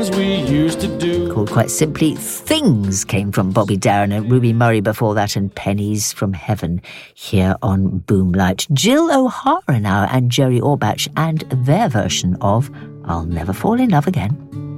things we used to do. Called quite simply Things came from Bobby Darin and Ruby Murray before that, and Pennies from Heaven here on Boomlight. Jill O'Hara now and Jerry Orbach and their version of I'll Never Fall in Love Again.